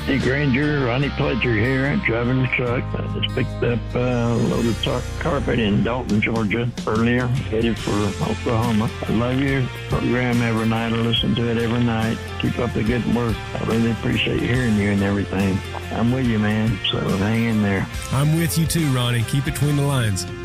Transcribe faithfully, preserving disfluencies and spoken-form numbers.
Hey, Granger, Ronnie Pledger here, driving the truck. I just picked up uh, a load of tar- carpet in Dalton, Georgia, earlier, headed for Oklahoma. I love your program every night. I listen to it every night. Keep up the good work. I really appreciate hearing you and everything. I'm with you, man, so hang in there. I'm with you too, Ronnie. Keep it between the lines.